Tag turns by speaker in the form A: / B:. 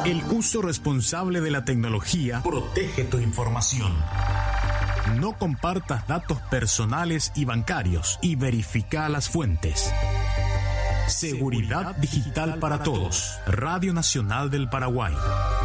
A: El uso responsable de la tecnología protege tu información. No compartas datos personales y bancarios y verifica las fuentes. Seguridad digital para todos. Radio Nacional del Paraguay.